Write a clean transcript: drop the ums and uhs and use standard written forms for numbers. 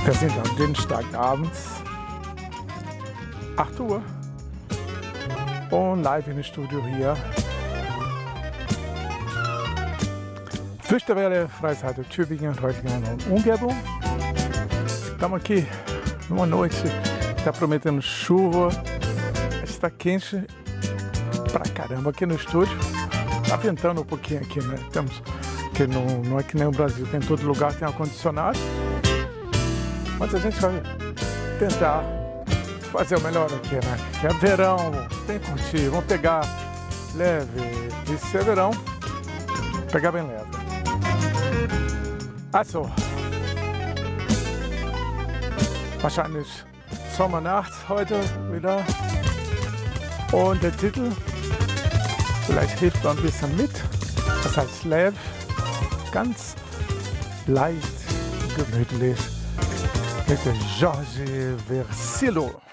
Wir sind am Dienstagabends, 8 Uhr, und live in das Studio hier. Fürchterwelle, Freizeit Tübingen, Reutlingen und Umgebung. Estamos aqui numa noite que está prometendo chuva, está quente pra caramba aqui no estúdio. Tá ventando um pouquinho aqui, né? Que não é que nem o Brasil, tem em todo lugar, tem ar-condicionado. Mas a gente vai tentar fazer o melhor aqui, né? É verão, tem que curtir, vamos pegar leve. E se é verão, pegar bem leve. Also, wahrscheinlich Sommernacht heute wieder. Und der Titel, vielleicht hilft man ein bisschen mit. Das heißt leve, ganz leicht, gemütlich. Mit Jorge Versilo.